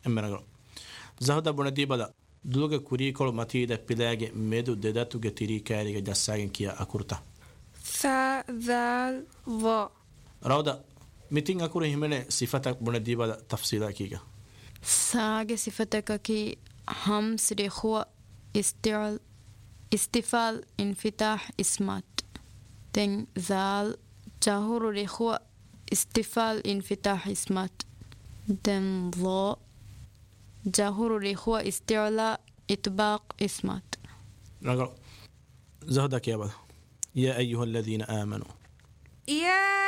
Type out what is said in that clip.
امرغ زهدا بندي بدا دوغا كوريكول ماتيدا بلاغ ميدو دداتوغا تيري كاريغا جاساغن كيا اكورتا ثا ذال ظا راودا ميتين اكوري همنه صفتك بندي بدا تفصيلا كيغا ساغ صفتك كي هم سريخو استفال انفتاح اسمات تن ذال جاهور ريخو استفال انفتاح اسمات دن ظا جاهور ريخو استعلاء إطباق اسمات زهدك يا بدا يا أيها الذين آمنوا يا